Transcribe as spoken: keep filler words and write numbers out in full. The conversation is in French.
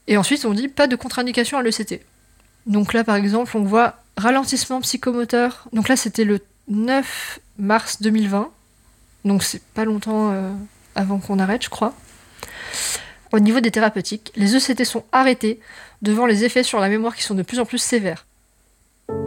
Et ensuite, on dit pas de contre-indication à l'E C T. Donc là, par exemple, on voit ralentissement psychomoteur. Donc là, c'était le neuf mars deux mille vingt. Donc c'est pas longtemps euh, avant qu'on arrête, je crois. Au niveau des thérapeutiques, les E C T sont arrêtés devant les effets sur la mémoire qui sont de plus en plus sévères.